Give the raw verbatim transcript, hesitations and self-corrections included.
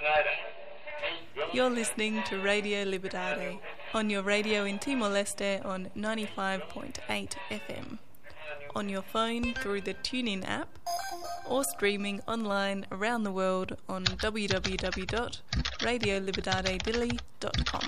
You're listening to Radio Libertad on your radio in Timor-Leste on ninety-five point eight F M, on your phone through the TuneIn app, or streaming online around the world on w w w dot radio libertad dili dot com.